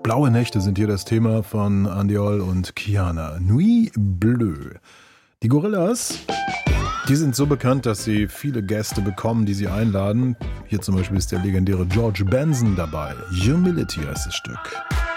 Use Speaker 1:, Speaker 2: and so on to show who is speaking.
Speaker 1: Blaue Nächte sind hier das Thema von Andiol und Kiana. Nuit Bleue. Die Gorillaz, die sind so bekannt, dass sie viele Gäste bekommen, die sie einladen. Hier zum Beispiel ist der legendäre George Benson dabei. Humility heißt das Stück.